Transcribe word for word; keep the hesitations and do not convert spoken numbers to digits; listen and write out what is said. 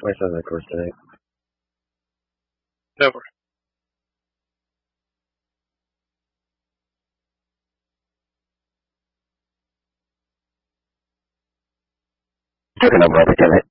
twice on the course tonight. Never. Took a number of it tonight.